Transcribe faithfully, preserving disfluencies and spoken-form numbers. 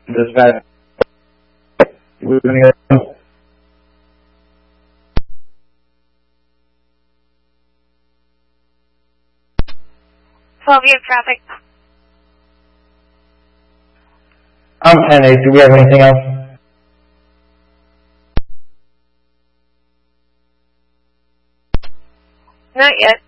Dispatch. We're going to go. twelve year traffic. I'm ten eight. Do we have anything else? Not yet.